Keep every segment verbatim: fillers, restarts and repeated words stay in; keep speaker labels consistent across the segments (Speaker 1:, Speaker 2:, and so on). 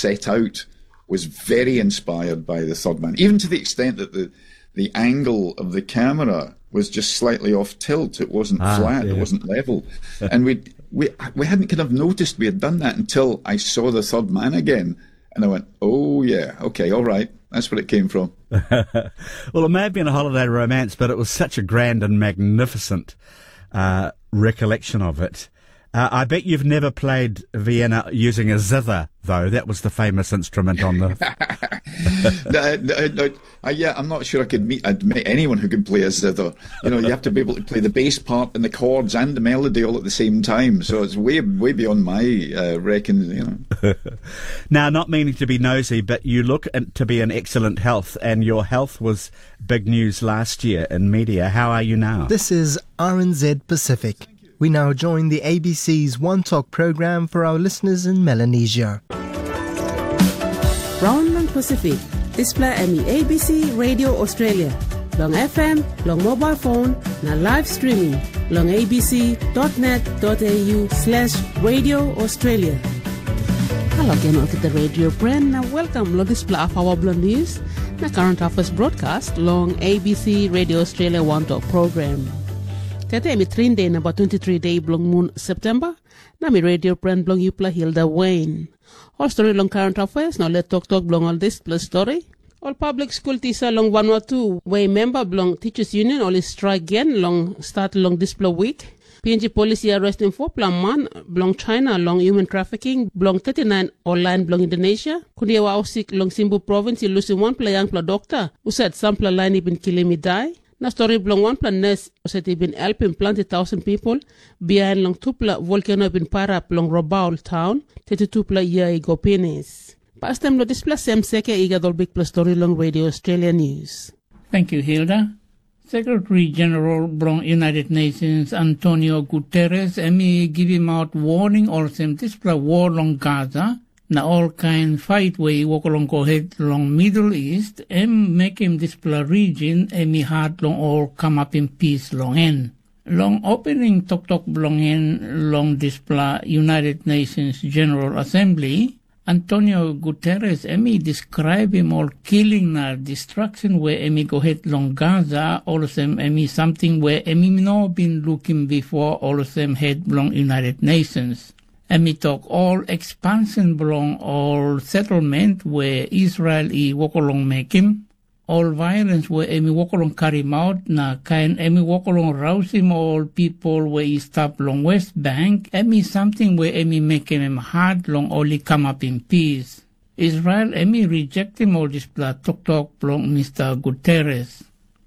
Speaker 1: set out was very inspired by the Third Man, even to the extent that the the angle of the camera was just slightly off tilt. It wasn't
Speaker 2: ah,
Speaker 1: flat,
Speaker 2: yeah.
Speaker 1: it wasn't level. And we we we hadn't kind of noticed we had done that until I saw the Third Man again. And I went, oh yeah, okay, all right. That's where it came from.
Speaker 2: Well, it may have been a holiday romance, but it was such a grand and magnificent uh, recollection of it. Uh, I bet you've never played Vienna using a zither, though. That was the famous instrument on the...
Speaker 1: no, no, no, I, yeah, I'm not sure I could meet, I'd meet anyone who could play a zither. You know, you have to be able to play the bass part and the chords and the melody all at the same time. So it's way, way beyond my uh, reckon, you know.
Speaker 2: Now, not meaning to be nosy, but you look to be in excellent health, and your health was big news last year in media. How are you now?
Speaker 3: This is R N Z Pacific. We now join the A B C's One Talk program for our listeners in Melanesia.
Speaker 4: Brownland Pacific, display M E A B C Radio Australia. Long F M, long mobile phone, na live streaming. Long abc.net.au slash Radio Australia. Hello again, welcome to the radio brand. Now welcome, long display of our blog news. Na current affairs broadcast, long A B C Radio Australia One Talk program. Tete mi train day number twenty-three day blong moon September. Na mi radio brand blong Yupla Hilda Wayne. All story long current affairs. Now let talk talk blong all this plus story. All public school teacher long one or two way member blong teachers union all is strike again long start long display week. P N G policy arresting four plan man blong China long human trafficking blong thirty-nine online blong Indonesia. Kundi wa ausik long Simbu province losing one play young pla doctor who said some pla line been killing me die. Na story blong one plan nurse said he been helping plenty thousand people behind long two pla volcano been para long Rabaul town thirty-two pla year ago penis. Past time lo display same seke iga dol big plus story long Radio Australia News.
Speaker 5: Thank you, Hilda. Secretary General blong United Nations Antonio Guterres emi give him out warning or some display war long Gaza. Na all kind fight way walk along go head long Middle East and make him display region emi hard long all come up in peace long end. Long opening talk talk long end long display United Nations General Assembly, Antonio Guterres emi describe him all killing na destruction where emi go head long Gaza, all of them emi something where emi no been looking before, all of them head long United Nations. And we talk all expansion belong all settlement where Israel I walk along make him. All violence where emi walk along carry him out. Na kain emi walk along rouse him all people where he stop long West Bank. Emi something where emi make him hard long only come up in peace. Israel emi reject him all this blah talk talk long Mister Guterres.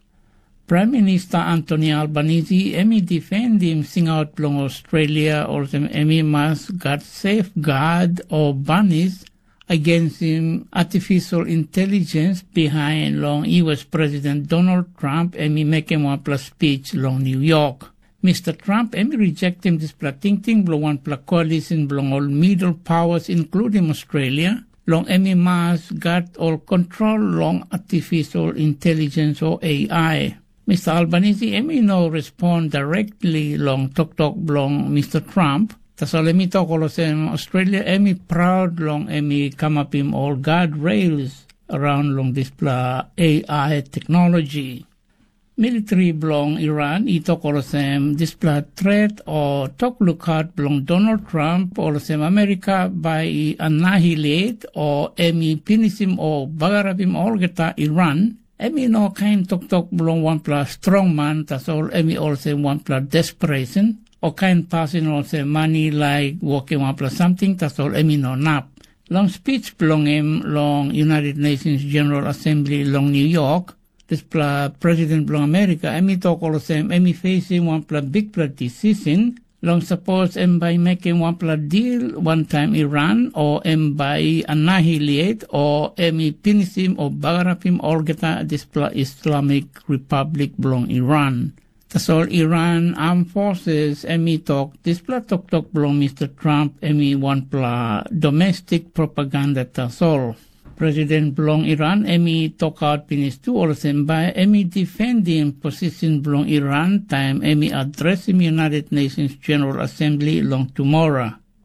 Speaker 5: Prime Minister Anthony Albanese emi defend him sing out long Australia or some emi must got safeguard or banish against him artificial intelligence behind long U S President Donald Trump emi make him one plus speech long New York. Mister Trump emi reject him this pla ting ting blong one pla coalition blong all middle powers including Australia. Long emi must got all control long artificial intelligence or A I. Mister Albanese emi no respond directly long talk talk long Mister Trump. That's all emi talk all of them Australia emi proud long emi come up him all guardrails around long this blah A I technology. Military belong Iran I talk all of them this blah threat or talk look out belong Donald Trump all of them America by annihilate or emi finish him or bagarab him all geta Iran. Emi no kind talk talk belong one plus strong man, that's all emi also one plus desperation, or kind passing also money like walking one plus something, that's all emi no nap. Long speech belong him long United Nations General Assembly long New York, this plus President belong America, emi talk all the same, emi facing one plus big plus decision, long suppose em by making one plus deal one time Iran or em by annihilate or em finish him or bagarap him all geta this plus Islamic Republic belong Iran. That's all Iran armed forces emi talk this plus talk talk belong Mister Trump emi one plus domestic propaganda that's all. President belong Iran emi talk out finish to all of them by emi defending position belong Iran time emi address him United Nations General Assembly long tomorrow.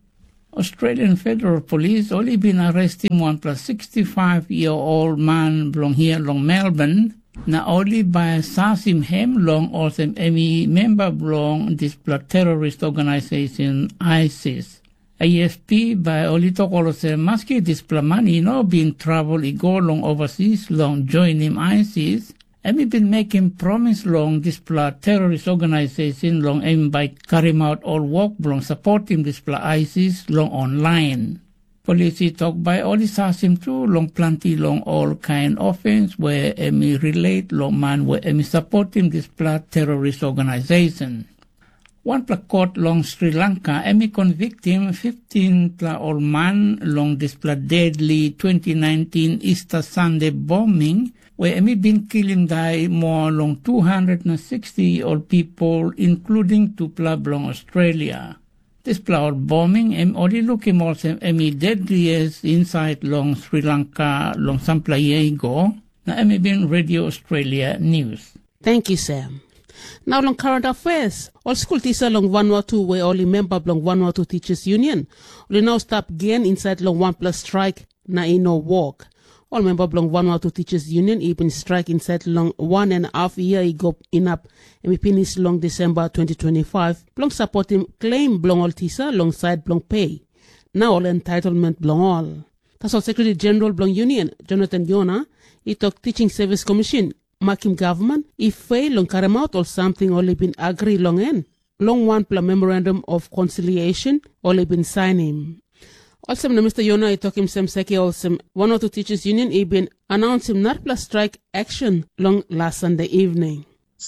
Speaker 5: Australian Federal Police only been arresting one plus sixty-five-year-old man belong here long Melbourne. Now only by Sasim Hem long or some Emmy member belong this terrorist organization ISIS. A E S P by Olito Kolose Maski this money no been travel i go long overseas long join him ISIS. Emmy been making promise long this terrorist organization long aim by carry out all work long supporting this ISIS long online. Police talk by all Sasim too long plenty long all kind offense where Emmy relate long man where Emmy supporting this terrorist organization. One pla court long Sri Lanka Emmy convict him fifteen pla old man long this pla deadly twenty nineteen Easter Sunday bombing where Emmy been killing die more long two hundred sixty old people including two pla long Australia. This plow bombing em only looking also Emmy deadliest inside long Sri Lanka long some year ago. Now Emmy been Radio Australia News.
Speaker 4: Thank you, Sam. Now long current affairs. All school teachers long Vanuatu were only member long Vanuatu Teachers Union. We now stop again inside long one plus strike na ino walk. All member belong Vanuatu Teachers Union even strike inside long one and a half year ago in up and we finish long December twenty twenty-five. Belong supporting claim belong all teacher alongside belong pay. Now all entitlement belong all. That's all Secretary General belong Union Jonathan Yona. He talk Teaching Service Commission. Makim government if fail long carry out or something only been agree long end. Long one plus memorandum of conciliation only been signing. Also, Mister Yona, I talk him some seki also one or two teachers union he been announced him not plus strike action long last Sunday evening.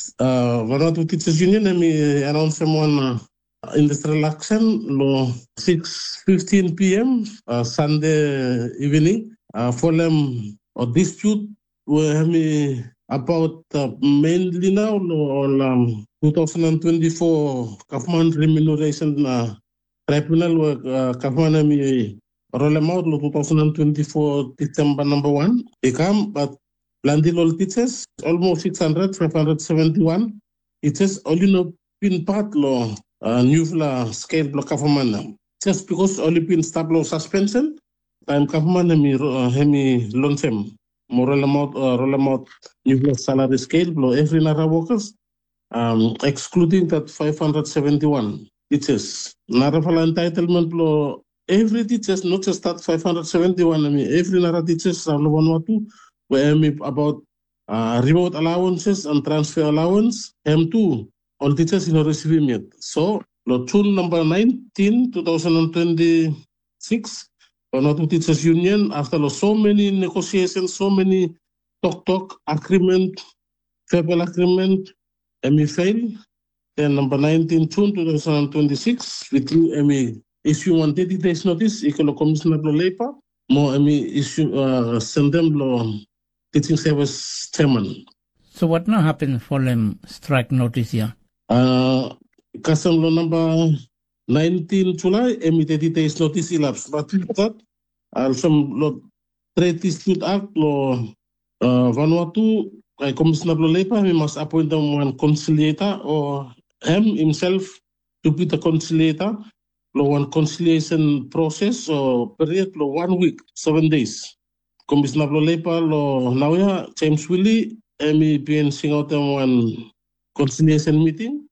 Speaker 6: Uh, one or two teachers union and me announced him one uh, industrial action lo six fifteen p.m. Uh, Sunday evening uh, for them a dispute where me about uh, mainly now or um, twenty twenty-four government remuneration. Uh, Tribunal work uh, Kafana mi roll out lo twenty twenty-four December number one. They come but landilol teachers almost six hundred, five hundred seventy-one. It says only no pin part lo uh, new scale block Kafamana. Just because only pin stop lo suspension. Time Kafamana mi hemi lonsem. More roll out uh, roll out new salary scale lo every nara workers. Um, excluding that five hundred seventy-one. Teachers. Narafala entitlement law, every teachers, not just that five hundred seventy-one, I mean, every Nara teachers are Vanuatu, where I'm about uh, remote allowances and transfer allowance, M two, all teachers in receiving it. So, law June number nineteen, twenty twenty-six, Vanuatu Teachers Union, after law, so many negotiations, so many talk-talk agreement, verbal agreement, M E fail. Then number nineteen, June twenty twenty-six, with you, M E issue one thirty days notice, Economic Commissioner of Labor, more M E issue, uh, send them law teaching service chairman.
Speaker 5: So what now happened for them strike notice here?
Speaker 6: Uh, custom law number nineteen July, M E thirty days notice elapsed. But with that, also law trade dispute act law uh, Vanuatu, uh, Commissioner of Labor, we must appoint them one conciliator or him himself to be the conciliator, lo one conciliation process or period lo one week, seven days. Commissioner of Labor lo Nauya, James Willie, Emi been sing out them one conciliation meeting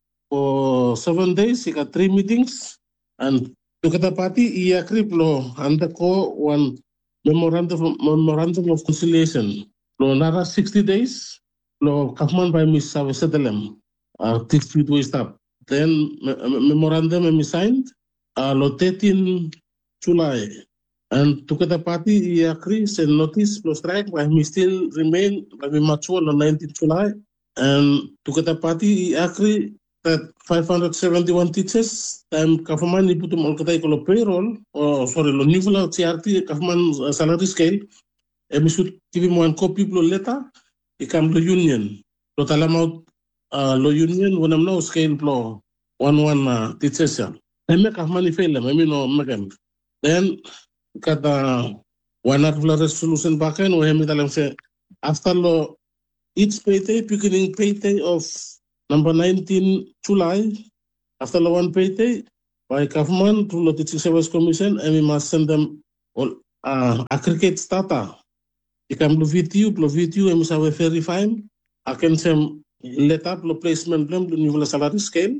Speaker 6: for seven days. He got three meetings, and to get a party, he agreed lo undergo one memorandum memorandum of conciliation. Lo nara sixty days, lo Kaufman by Miss Savesetelem. Uh, dispute we stop. Then me- memorandum we signed uh, lo thirteen July. And to get a party, he agrees and notice plus strike, but we still remain, but we mature on nineteenth July. And to get a party, he agree that five hundred seventy-one teachers, time government ni put them all kata payroll, or sorry, lo new C R T government uh, salary scale, and we should give him one copy of letter, he come to union. Lo talamount Uh, lo union when I'm no scale blow one one uh, teachers ya. I make a money fail them. I mean no make them. Then got uh, one article resolution back in where me tell them say after lo each payday beginning payday of number nineteen July after lo one payday by government through the Teaching Service Commission, and we must send them all uh, aggregate data. Ikam lo video, lo video, and we shall verify. I can send letter, lo placement, lo new salary scale,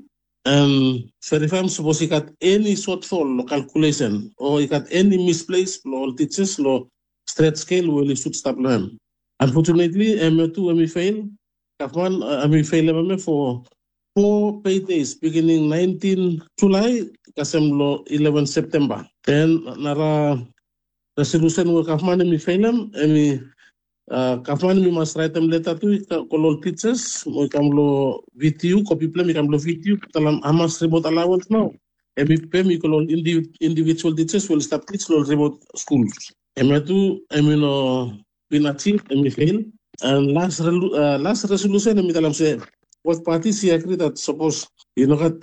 Speaker 6: and verify suppose you got any shortfall, lo calculation, or you got any misplaced, lo teachers, lo straight scale, will should stop them. Unfortunately, M two, M fail. Government, M fail for four pay days, beginning nineteenth July, kasem lo eleventh September. Then, nara resolution with government, M fail them, M government, we must write them letter to kolol teachers, mo ikam lo V T U, copy plan, ikam lo V T U, talam amas remote allowance now. M P M, kolol individual teachers will stop teach lo remote schools. M two, M no been achieved, M fail. And last uh, last resolution, M talam say, what parties he agree that suppose you know got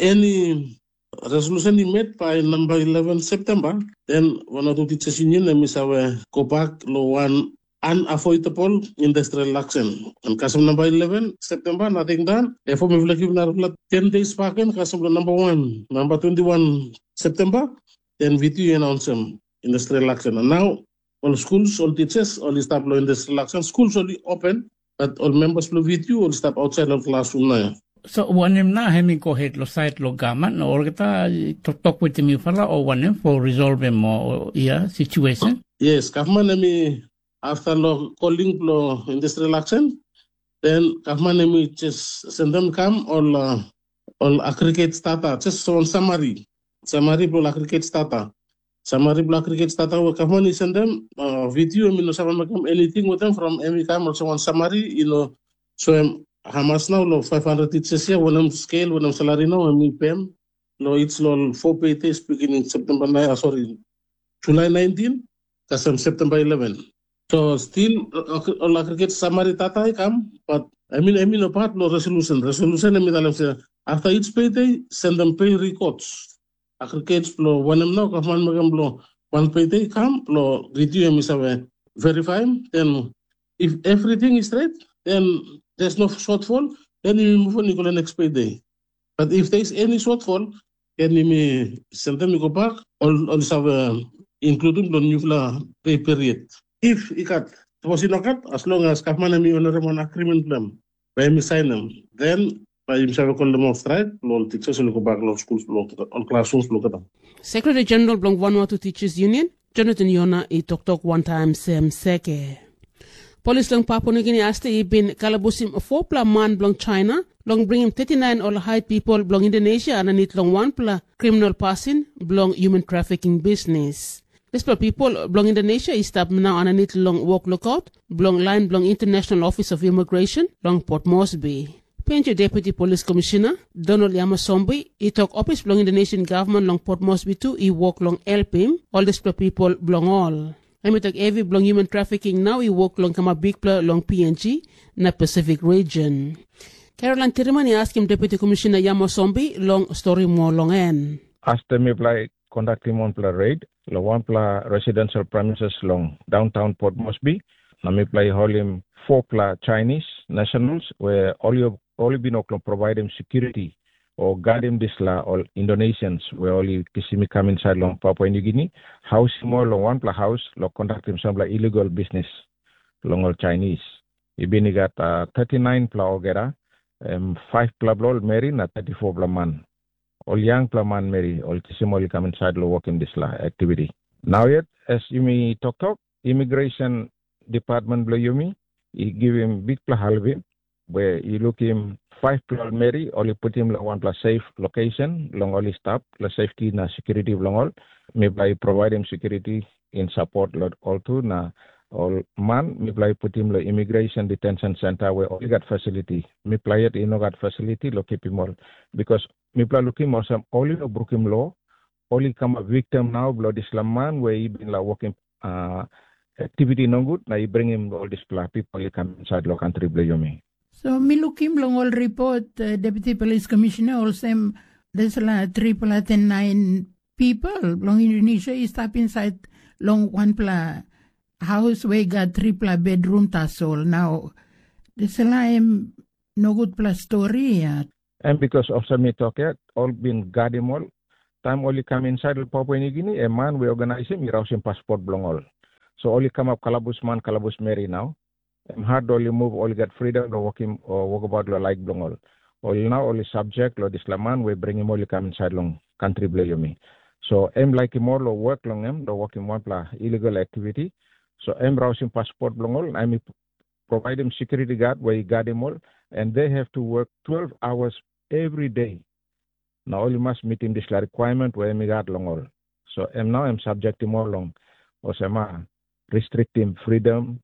Speaker 6: any resolution he made by number eleven September, then one of the teachers union, M is our go back lo one unavoidable industrial action. And custom number eleven September, nothing done. Therefore, we will give ten days back in custom number one, number twenty-one September, then V T U announce them industrial action. And now all schools, all teachers, all staff lo industrial action. Schools only open, but all members lo V T U all staff outside of classroom na.
Speaker 5: So wanim na hemi ko het lo site lo gaman or kita talk talk with me fala or wanim for resolve mo yeah situation.
Speaker 6: Yes, government nemi after lo calling lo industrial action, then government nemi just send them come all uh, all aggregate data just on summary summary lo aggregate data. Summary block cricket starter will come on, send them uh, video, you know, some anything with them from any time also on summary, you know, so um, how much now, lo five hundred teachers here, when I'm scale, when I'm salary now, I'm pay them, no, it's lo four pay days beginning September nine, uh, sorry, July nineteenth, that's um, September eleventh. So still, all uh, cricket summary data come, but I mean, I mean, apart lo resolution, resolution, I mean, after each pay day, send them pay records. Aggregates lo one now government magam lo one pay day come lo review em isawe verify then if everything is right then there's no shortfall then you move on to the next pay day. But if there is any shortfall then you may send them go back all all isawe including the new pay period. If ikat suppose inokat as long as government may honor an agreement them by me sign them then
Speaker 4: Secretary General Blong Vanuatu Teachers Union, Jonathan Yona, i tok tok one time sem seke. Police long Papua New Guinea aste i bin kalabusim four pla man blong China, long bring him thirty-nine all hide people blong Indonesia and anit long one pla criminal passing blong human trafficking business. This pla people blong Indonesia is stop now and anit long walk lookout, blong line blong International Office of Immigration, long Port Moresby. Penjo Deputy Police Commissioner Donald Yamasombi, he talk office belong in the nation government long Port Moresby too, he walk long help him, all this people belong all. I mean talk heavy belong human trafficking now, he walk long kama big pla long P N G na Pacific region. Caroline Tirimani asked him Deputy Commissioner Yamasombi long story more long end.
Speaker 7: Asked them if like conducting one pla raid, lo one pla residential premises long downtown Port Moresby, na me play hold him four pla Chinese nationals where all your only binoklo provide them security or guard them this la all Indonesians where only kisimi come inside long Papua New Guinea. House more long one pla house lo conduct him some like illegal business long all Chinese. Ibini got uh, thirty-nine pla ogera, um, five pla blol Mary na thirty-four pla man. All young pla man Mary all kisimi only come inside lo work in this la activity. Now yet as you may talk talk immigration department blow you me, he give him big pla halve where you look him five plus Mary, only put him one plus safe location, long only stop, the safety na security long all, maybe provide him security in support lot all too na all man, maybe put him the immigration detention center where only got facility, maybe it in got facility, lo keep him all because maybe look him also only no brook him law, only come a victim now, blood Islam man where he been like working uh activity no good, now you bring him all this people come inside lo country blame you me.
Speaker 8: So, me look him long all report, uh, Deputy Police Commissioner, also there's a triple at nine people, long Indonesia, is stop inside long one pla house where got triple bedroom tasol. Now, there's a line no good plus story. Yeah.
Speaker 7: And because of some talk yet, all been guarded all, Time only come inside Papua New Guinea, a man we organize him, he rouse him passport belong all. So only come up Kalabus man, Kalabus Mary now. I'm hard only move, only get freedom to walk him or walk about lo like belong all. Only now only subject lo this man we bring him only come inside long country blame me. So I'm like him all lo work long him, lo work him one pla illegal activity. So I'm rouse him passport belong all. I'm provide him security guard where he guard him all, and they have to work twelve hours every day. Now only must meet him this requirement where he guard long all. So I'm now I'm subject him all long. Or sama restrict him freedom.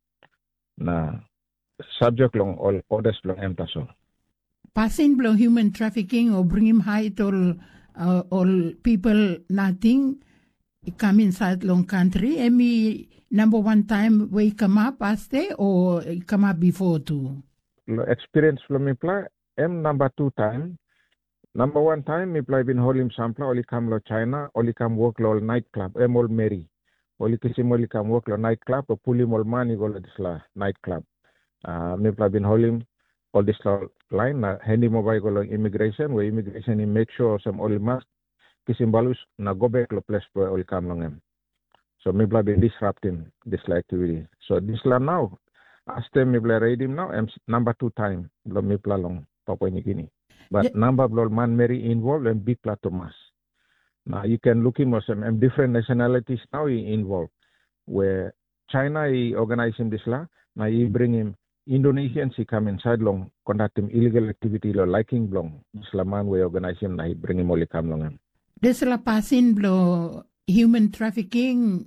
Speaker 7: Na subject long all orders long em taso.
Speaker 8: Passing below human trafficking or bring him high all uh, all people nothing come inside long country. Emi number one time we come up as they or come up before too.
Speaker 7: Experience from me play em number two time. Number one time me play bin holim sampla only come lo China only come work lo nightclub em all Mary. Only kisim only come work lo nightclub or pull him all money go lo this la nightclub. Uh, me play bin holim all this line na handy mobile go lo immigration where immigration he make sure some only must kisim balus na go back lo place where only come long em. So me play bin disrupt him this activity. So this la now as them me play raid him now em number two time lo me play long Papua New Guinea. But yeah. Number of man Mary involved and big Thomas. Now you can look in some and different nationalities now he involved. Where China he organize him this law. Now he bring him Indonesians he come inside long conduct him illegal activity lo liking long. This la man we organize him now he bring him only come long.
Speaker 8: This la passing blow human trafficking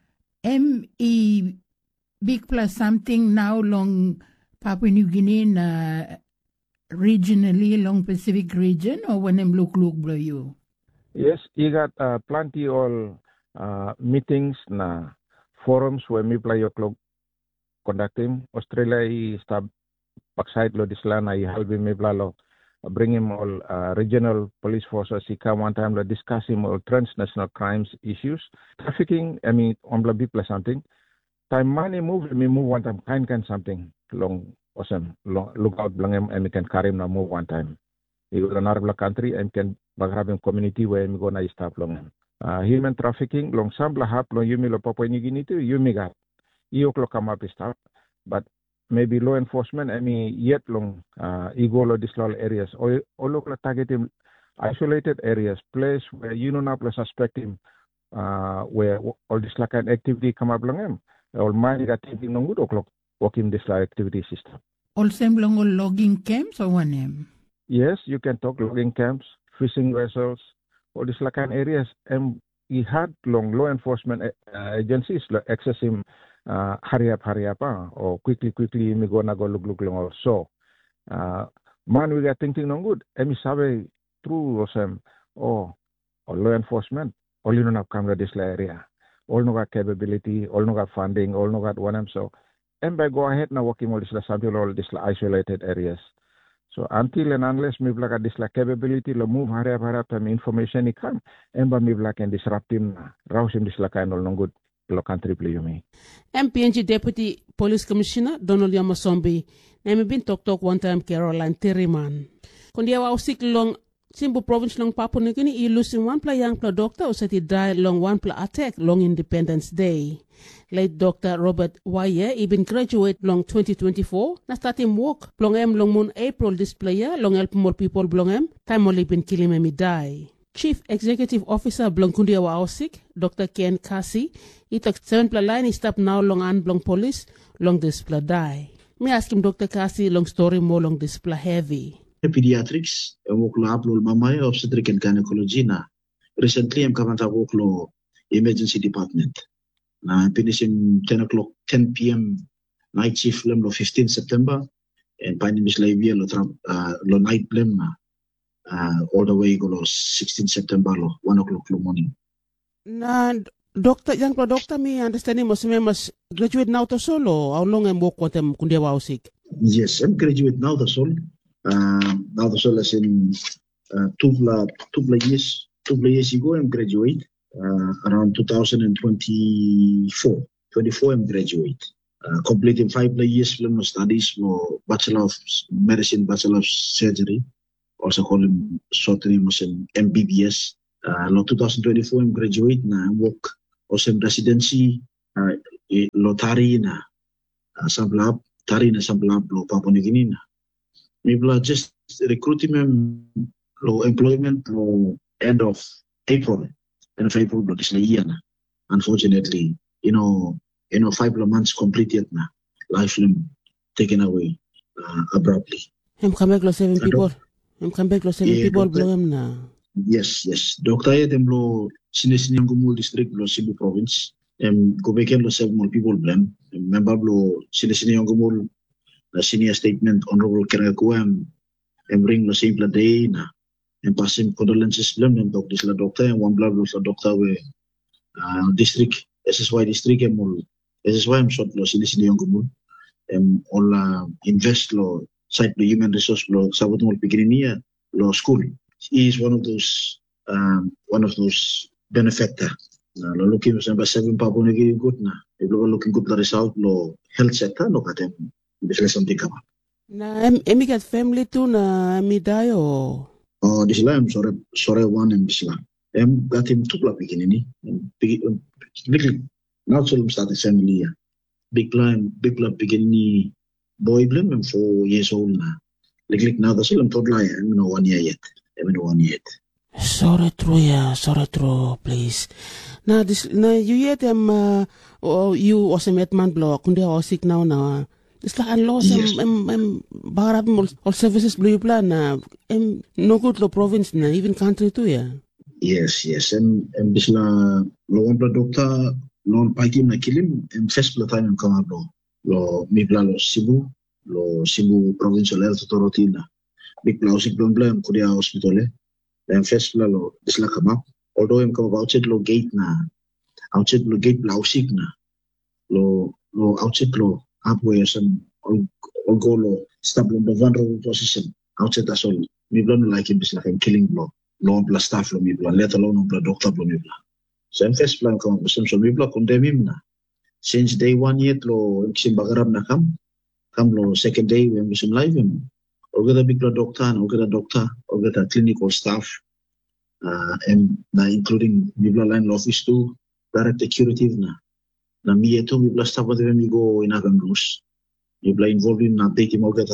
Speaker 8: M E big plus something now long Papua New Guinea na regionally along Pacific region or when them look look blow you?
Speaker 7: Yes, you got uh, plenty all uh, meetings na forums where me play your club conducting. Australia he start backside lo disla na he help him me play lo bring him all uh, regional police forces he come one time lo discuss him all transnational crimes issues. Trafficking I mean on bla big plus something. Time money move me move one time kind kind something long awesome. Look out blangem and we can carry him now move one time. He go to another country and can have a community where we go na stop long. Uh, human trafficking long sambla hap long yumi lo Papua New Guinea too yumi gat. Iyo klo come up stop. But maybe law enforcement I mean yet long uh ego lo disloyal areas or all lo target him isolated areas, place where you know not suspect him uh where all this like an activity come up long him. All mind got taking no good o'clock. Working this activity system.
Speaker 8: Also, long logging camps or one name?
Speaker 7: Yes, you can talk logging camps, fishing vessels, all these like kind areas. And he had long law enforcement uh, agencies like access him, uh, hurry up, hurry up, uh, or quickly, quickly, me go na go look, look long also. Uh, man, we got thinking no good. Emi sabe true or some, oh, or law enforcement, all you know now come to this area. All no got capability, all no got funding, all no got one M so. And by go ahead now working all this sample all this isolated areas. So until and unless me black this like capability to move hurry up hurry up time information he come and by me black and disrupt him rouse him this like kind of no good lo country play you me.
Speaker 4: M P N G Deputy Police Commissioner Donald Yamasombi name been talk talk one time Caroline Terriman. Kundi wa usik long Simbu province long Papua New Guinea, losing one pla young pla doctor or said he died long one pla attack long Independence Day. Late Doctor Robert Wye, he been graduate long twenty twenty-four, na start him work long em long moon April this player, long help more people blong em, time only been killing him he die. Chief Executive Officer Blong Kundia Waosik, Doctor Ken Kasi, he took seven pla line, he stop now long an blong police, long this pla die. Me ask him Doctor Kasi long story more long this pla heavy.
Speaker 9: Pediatrics, work lo upload mamay obstetric and gynecology na. Recently, I'm coming to work lo emergency department. Na finish in ten o'clock, ten p.m. night shift lem lo fifteenth September, and finding this labia lo uh, lo night blem na uh, all the way go lo sixteenth September lo one o'clock lo morning.
Speaker 4: Na doctor, young pro doctor, me understanding most members graduate now to solo. How long I'm work with them Kundia Waosik?
Speaker 9: Yes, I'm graduate now to solo. Uh, now the soul is in uh, two bla two bla years two bla years ago I'm graduate uh, around two thousand twenty-four twenty-four I'm graduate uh, completing five bla years film studies for Bachelor of Medicine, Bachelor of Surgery, also called short name was in M B B S Uh, lo twenty twenty-four em graduate na work o sem residency uh, lo tari na uh, samplab tari na samplab lo Papua New Guinea na. Mibla just recruiting em lo employment lo end of April. End of April lo this year na. Unfortunately, you know, you know, five months completed na. Life lim taken away uh, abruptly.
Speaker 4: Hem come back lo seven people. Hem come back lo seven
Speaker 9: Yeah,
Speaker 4: people
Speaker 9: doctor.
Speaker 4: blow him na.
Speaker 9: Yes, yes. Doctor Ayat em lo Sinisiniangumul district lo Cebu province. Em gobeken lo seven more people blem. Em member lo Sinisiniangumul na senior statement honorable Kerengakua em em ring lo same day na em passing condolences blem em doc dis la doctor em one blood lo sa doctor we uh, district S S Y district em ol S S Y em shot lo Sinisiniangumul em all uh, invest lo site lo human resource lo sabot mo pigrinia lo school. He is one of those um, one of those benefactor. Uh, lo looking sa seven Papua New Guinea good na. If lo looking good the result lo health sector lo katem business something kama.
Speaker 4: Na em emi kat family tu na mi dayo.
Speaker 9: Oh di sila em sore sore one em di sila. Em gatim tupla bikin ini. Big not so start family ya. Big plan big plan bikin ni boy blem em four years old na. Liklik now the sila todla ya em no one year yet. Em no one yet.
Speaker 4: Sorry true ya, sorry true please. Na dis na you yet em uh, oh, you also met man block kundi osik now na. Dis la an loss em
Speaker 9: Yes.
Speaker 4: em em barap mo all services blue plan na em no good lo province na even country tu ya.
Speaker 9: Yes, yes. Em em di sila lo one doctor lo pagi na kilim em first pla time em kama lo lo mi pla lo Cebu lo Cebu Provincial Health Authority na. Big pla usik blom blem kudia hospital eh. Em first pla lo di sila kama. Although em kama outside lo gate na outside lo gate pla usik na lo lo outside lo halfway some all all go lo stable in the vulnerable position outside that's all. Mi pla no like him di sila em killing blow. Lo pla staff lo mi pla let alone pla doctor lo mi pla. So em first plan kama besem so mi pla condemn him na. Since day one yet lo kim bagarab na kam kam lo second day when besem live him. Olga big pla doctor and olga doctor olga clinical staff uh, and na including mi pla line office too direct curative na. Na mi eto mi pla staff with mi go in agam news. Mi pla involved in update him olga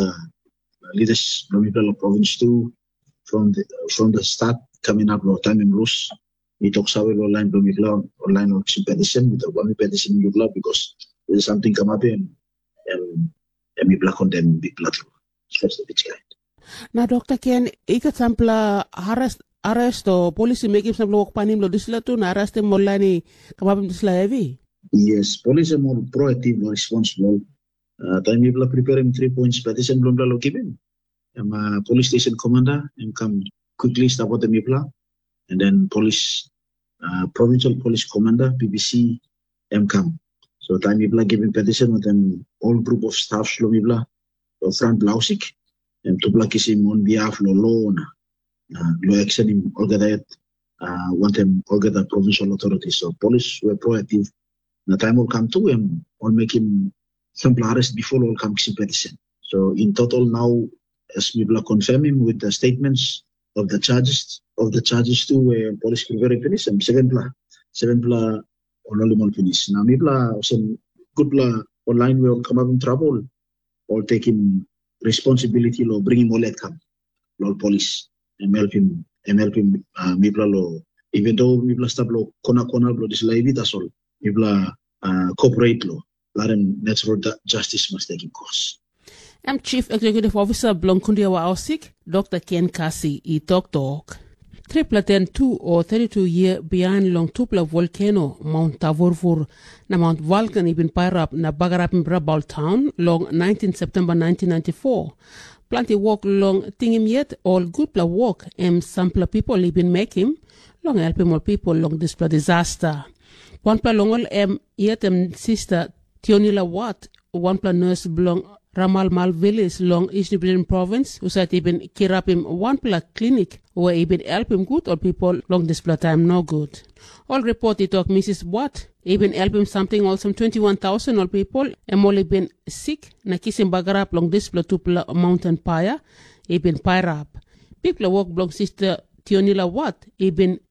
Speaker 9: leaders lo mi pla lo province too. From the from the start coming up lo time in Rus, we talk sawe lo line lo migla or line of petition with the one petition migla because there's something come up and and and we black on them big black. First the bitch guy.
Speaker 4: Na doctor Ken ikat sampla arrest arrest o policy make him sampla wak panim lo disla tu na arrest mo lani kamapim disla heavy.
Speaker 9: Yes, police are more proactive or responsible. Uh, time we black preparing three points petition lo lo given. I'm a police station commander and come quickly stop at the Mipla and then police uh, provincial police commander P B C M come. So time Mipla giving petition with them all group of staff lo Mipla lo front Lausik and to black is him on behalf lo law na uh, lo action him organize uh, want them organize provincial authorities. So police were proactive. The time will come to him or make him simple arrest before all come to petition. So in total now as we will confirm him with the statements of the charges of the charges to uh, police very finish and seven pla seven pla or only one finish. Now me pla some good pla online will come up in trouble or taking responsibility lo bring him all that come lo police and help him and help him uh, me pla lo even though me pla stop lo kona kona lo this live that's all me pla uh, cooperate lo let him natural justice must take him course.
Speaker 4: I'm Chief Executive Officer Blonkundia wa Ausik, Doctor Ken Kasi, i Talk Talk. Triple ten two or thirty-two year behind long tupla volcano Mount Tavurvur na Mount Vulcan ibn Pairap na Bagarap in Brabal town long nineteenth September nineteen ninety-four. Plenty walk long tingim yet all good pla walk em sampla people ibn make him long help him all people long this pla disaster. One pla long em yet em sister Tionila Watt one pla nurse belong Ramal Mal village long East Nubian province, who said even kirap him one pla clinic where even help him good or people long this pla time no good. All report it talk Missus Watt, even help him something also twenty-one thousand all people, and only been sick, na kisim bagarap long this pla two pla mountain paya, even pirap. People walk blong sister Tionila Watt, even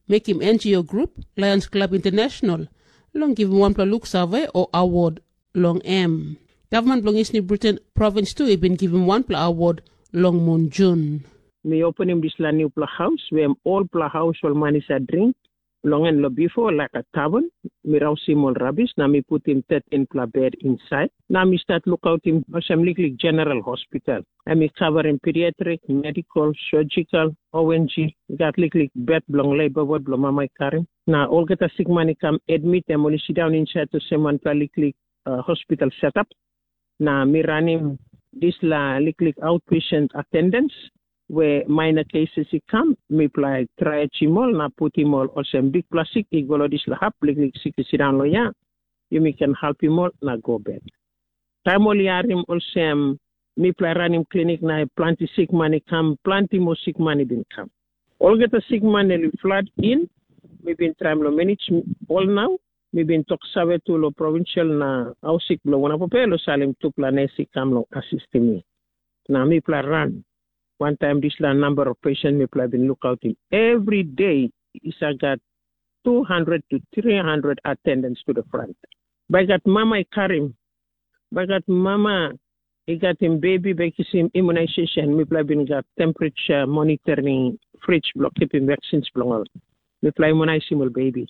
Speaker 4: make him N G O group, Lions Club International, long give him one pla look survey or award long M. Government long East New Britain province too, he been given one pla award long moon June.
Speaker 10: Me open him this la new pla house, where all pla house all man is a drink, long and lo before like a tavern, me rouse him all rubbish, now me put him thirteen pla bed inside. Now me start look out him some like general hospital. I me cover in pediatric, medical, surgical, O N G, got like bed long labor ward bloma my Karim. Now all get a sick man come admit them only sit down inside to someone pla like uh, hospital setup. Now me run him this la like outpatient attendance. Where minor cases he come, me apply try chimol na put him all also big plastic he go this la hap like sick sit down lo ya you me can help him all na go bed. Time only him also me apply run him clinic na plenty sick money come plenty more sick money been come. All get a sick money flood in, me been try lo manage all now, me been talk save to lo provincial na au sick lo wana popelo salim to planesi come lo assist me. Na me apply run. One time, this la number of patients me play been look out in every day. Is I got two hundred to three hundred attendants to the front. By got mama I carry him. By got mama, he got him baby, by him immunization. Me play been got temperature monitoring, fridge block, keeping vaccines block. Me play immunize him baby.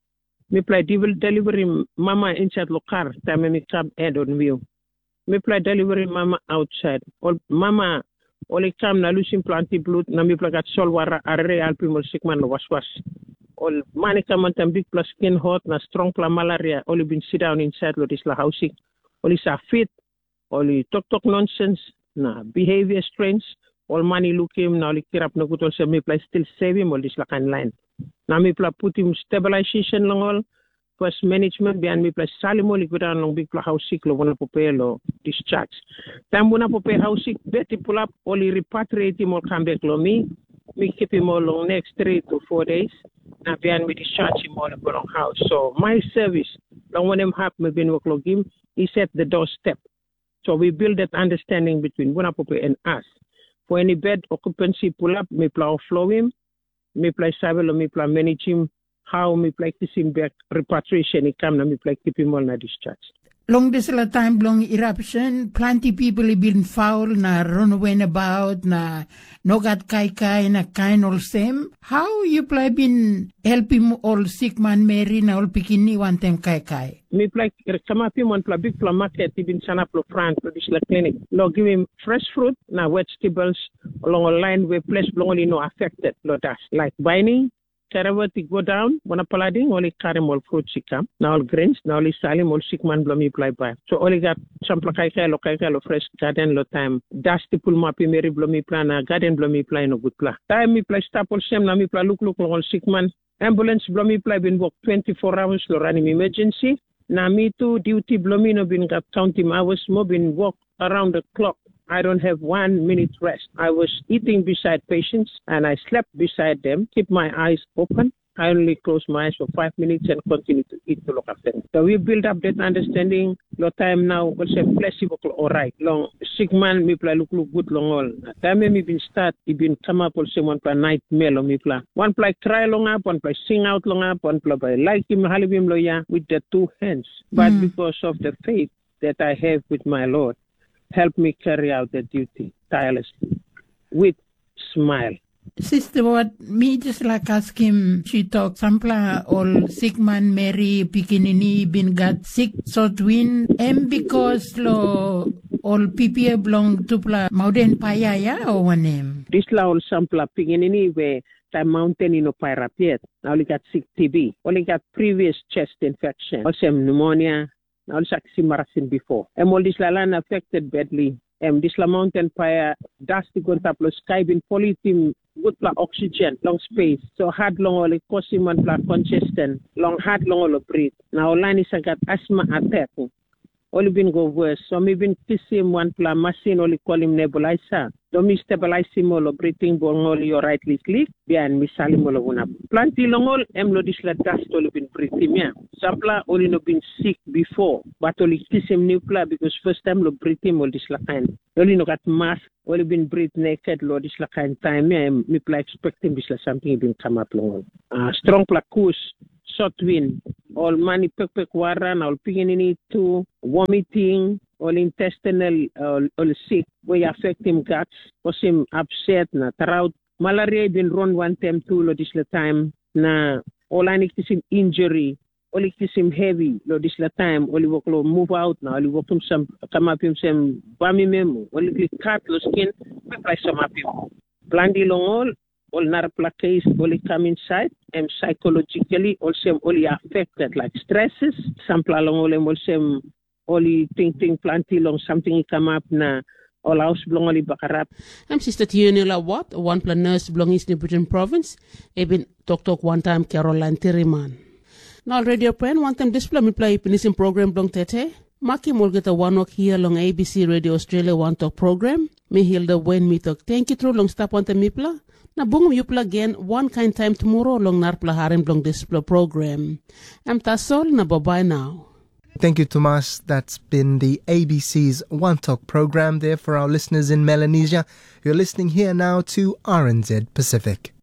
Speaker 10: Me play delivery mama inside the car. Time me come head on wheel. Me play delivery mama outside. All mama. Oli kam na lusim planti blood na mi plagat sol wara arre alpi mol sikman was was. Ol mani kamantam big plus skin hot na strong pla malaria. Oli been sit down inside lo dis la housing. Oli sa fit. Oli talk talk nonsense na behavior strains. All money look him na oli kirap na gut also mi play still save him ol dis la kan line. Na mi pla put him stabilization long all. First management behind me plus salimo likudan long big pla housing lo wana popelo discharge. Time wana pope housing beti pull up only repatriate him or come back lo me. Me keep him all long next three to four days. Na behind me discharge him all go long house. So my service long when him have me been work log him, he set the doorstep. So we build that understanding between wana pope and us. For any bed occupancy pull up, me pla flow him, me play savelo, me pla manage him. How me play him back repatriation he come na me play keep him all na discharge.
Speaker 8: Long this la time long eruption, plenty people have been foul na run away about na no got kai kai na kind all same. How you play been helping all sick man Mary na all pikini one time kai kai?
Speaker 10: Me play come up him one pla big pla market he been sana plo front to this la clinic. Lo give him fresh fruit na vegetables along a line where place only no affected lo das like binding. Caravati go down, wanna palading, only carry more fruit sikam, now all grains, now only salim, all sick man blomi apply by. So only got some plakaika, lokaika, lo fresh garden, lo time, dusty pull mapi, meri blomi plana, garden blomi play no good pla. Time me play staple shem, na me play look look all sick man. Ambulance blomi play been work twenty-four hours, lo running emergency. Na me too, duty blomi no been got counting hours, mo been work around the clock. I don't have one minute rest. I was eating beside patients and I slept beside them, keep my eyes open. I only close my eyes for five minutes and continue to eat to look after them. So we build up that understanding. Lo time now, also flexible, all right. Long sick man, me play look look good long all. Time me been start, he been come up also one play night mail me play. One play cry long up, one play sing out long up, one play by like him, halibim loya with the two hands. But mm. because of the faith that I have with my Lord, help me carry out the duty tirelessly with smile.
Speaker 8: Sister, what me just like ask him, she talk sampla all sick man Mary Pikinini been got sick so twin and because lo all people belong to pla mountain paya ya or one name.
Speaker 10: This la all sampla Pikinini where the mountain in Opirapiet now only got sick T B, only got previous chest infection, also pneumonia. Also, Marasin before. And all this land affected badly. And this mountain fire, dusty contaplo sky been polythene, good for oxygen, long space. So hard long all it cause him one congestion, long hard long all breathe. Now line is got asthma attack. Only been go worse. So me been kiss him one pla machine only call him nebulizer. Do me stabilize him all breathing bong all your right leak. Bian mi salim all una. Planti long all em lo disla dust only been breathing ya. Sampla only no been sick before. But only kiss him new pla because first time lo breathing all disla kind. Only no got mask. Only been breathe naked lo disla kind time ya. Me pla expecting disla something been come up long. Uh, strong pla kus. Short wind, all mani pek pek waran, all pingin to vomiting, all intestinal, all, all sick, we affect him guts, cause him upset na taraut. Malaria been run one time too, lo this time na all I need is him injury, all it is him heavy, lo this time, all work lo move out now, all work him some come up him some bami memo, all it cut lo skin, we try some up him. Blandi long all. All narpla case only come inside and psychologically also only affected like stresses. Some along all also only think think plenty long something come up na all house belong only bakarap.
Speaker 4: I'm Sister Tionela Watt, one plan nurse belong East Newbury Province. Even talk talk one time Caroline Terriman. Now radio pen one time display me play pinisim program belong tete. Maki mol get a one walk here long A B C Radio Australia One Talk program. Me Hilda when me talk. Thank you through long stop on the mipla. Na bung yupla again one kind time tomorrow long narpla harim long display program. Am tasol na bye now.
Speaker 3: Thank you, Tomas. That's been the A B C's One Talk program there for our listeners in Melanesia. You're listening here now to R N Z Pacific.